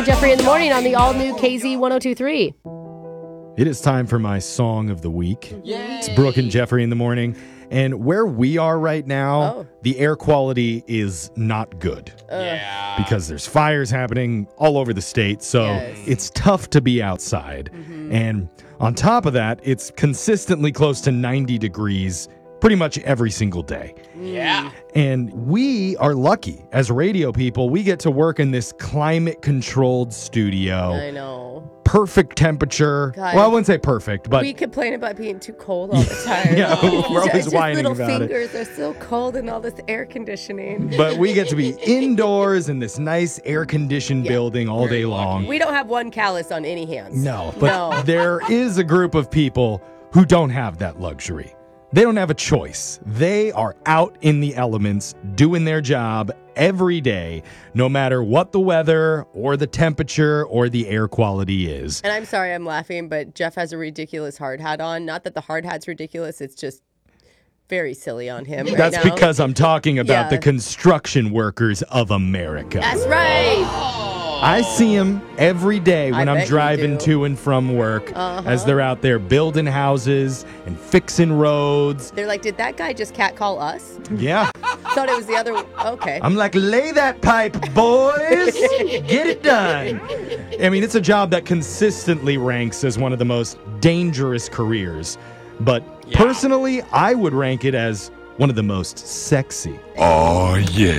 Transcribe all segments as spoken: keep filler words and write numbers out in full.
and Jeffrey in the morning on the all-new K Z one oh two point three. It is time for my song of the week. Yay. It's Brooke and Jeffrey in the morning. And where we are right now, Oh. the air quality is not good. Yeah. Because there's fires happening all over the state, so Yes. it's tough to be outside. Mm-hmm. And on top of that, it's consistently close to ninety degrees pretty much every single day. Yeah. And we are lucky as radio people. We get to work in this climate-controlled studio. I know. Perfect temperature. God. Well, I wouldn't say perfect, but We complain about being too cold all the time. Yeah, we're Our always just whining little about it. fingers are so cold in all this air conditioning. but we get to be indoors in this nice air-conditioned Yeah. building all Very day long. lucky. We don't have one callus on any hands. No, but No. there is a group of people who don't have that luxury. They don't have a choice. They are out in the elements doing their job every day, no matter what the weather or the temperature or the air quality is. And I'm sorry I'm laughing, but Jeff has a ridiculous hard hat on. Not that the hard hat's ridiculous, it's just very silly on him right That's now. because I'm talking about Yeah. the construction workers of America. That's right. I see them every day when I I'm bet you driving do. to and from work Uh-huh. as they're out there building houses and fixing roads. They're like, did that guy just catcall us? Yeah. Thought it was the other. Okay. I'm like, lay that pipe, boys. Get it done. I mean, it's a job that consistently ranks as one of the most dangerous careers. But Yeah. personally, I would rank it as one of the most sexy. Oh, yeah.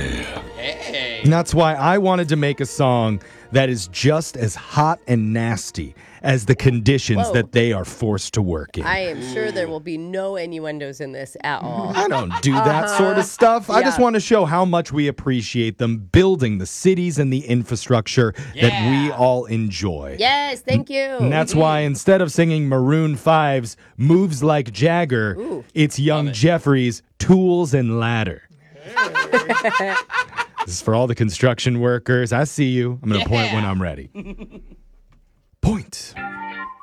Hey. And that's why I wanted to make a song that is just as hot and nasty as the conditions Whoa. that they are forced to work in. I am sure there will be no innuendos in this at all. I don't do that sort of stuff. I just Yeah. want to show how much we appreciate them building the cities and the infrastructure that we Yeah. all enjoy. Yes, thank you. And that's why instead of singing Maroon five's Moves Like Jagger, Ooh. it's Young it. Jeffrey's Tools and Ladder. This is for all the construction workers. I see you. I'm going to point Yeah. when I'm ready. Point.